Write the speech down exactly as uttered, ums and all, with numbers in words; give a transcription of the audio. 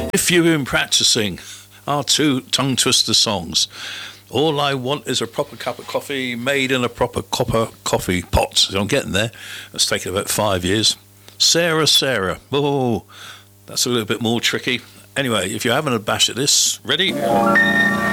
If you've been practicing our two tongue twister songs, all I want is a proper cup of coffee made in a proper copper coffee pot. So I'm getting there. It's taken about five years. Sarah, Sarah. Oh, that's a little bit more tricky. Anyway, if you're having a bash at this, ready?